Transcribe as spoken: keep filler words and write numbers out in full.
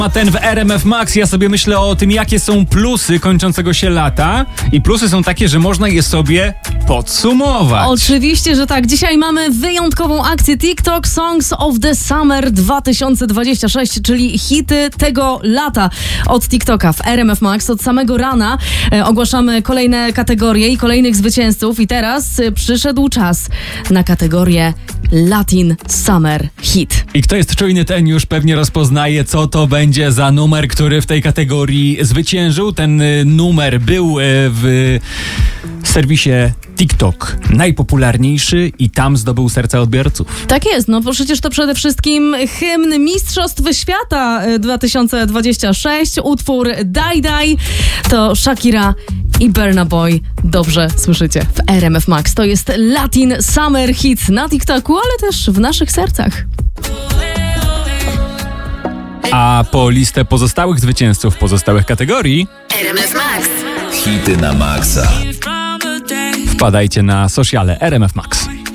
A ten w R M F Max, ja sobie myślę o tym, jakie są plusy kończącego się lata. I plusy są takie, że można je sobie podsumować. Oczywiście, że tak. Dzisiaj mamy wyjątkową akcję TikTok Songs of the Summer dwa tysiące dwudziesty szósty, czyli hity tego lata od TikToka w R M F Max. Od samego rana e, ogłaszamy kolejne kategorie i kolejnych zwycięzców. I teraz e, przyszedł czas na kategorię Latin Summer Hit. I kto jest czujny, ten już pewnie rozpoznaje, co to będzie za numer, który w tej kategorii zwyciężył. Ten y, numer był y, w serwisie TikTok najpopularniejszy i tam zdobył serca odbiorców. Tak jest, no bo przecież to przede wszystkim hymn Mistrzostw Świata dwa tysiące dwudziesty szósty, utwór Daj Daj, to Shakira i Burna Boy. Dobrze słyszycie, w R M F Max. To jest Latin Summer Hit na TikToku, ale też w naszych sercach. A po listę pozostałych zwycięzców pozostałych kategorii R M F Max. Hity na maksa. wpadajcie na sociale R M F Max.